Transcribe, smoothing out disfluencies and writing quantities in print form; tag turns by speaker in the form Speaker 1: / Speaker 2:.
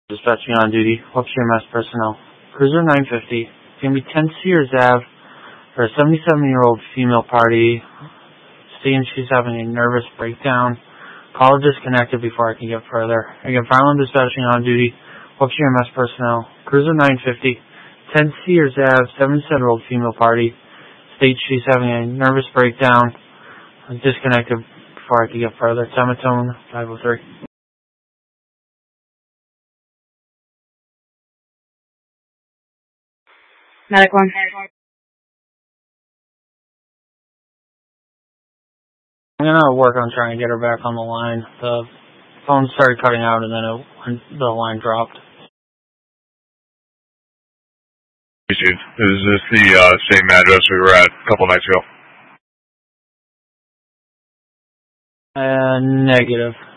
Speaker 1: Dispatching on duty, Upshur MS personnel. Cruiser 950, it's going to be 10 Sears Ave for a 77-year-old female party. Stating she's having a nervous breakdown. Call disconnected before I can get further. Again, Farland Dispatching on duty, Upshur MS personnel. Cruiser 950, 10 Sears Ave, 77-year-old female party. States she's having a nervous breakdown. Disconnected before I can get further. Semitone 503.
Speaker 2: Medic 1.
Speaker 1: I'm going to work on trying to get her back on the line. The phone started cutting out and then the line dropped.
Speaker 3: Is this the same address we were at a couple nights ago?
Speaker 1: Negative.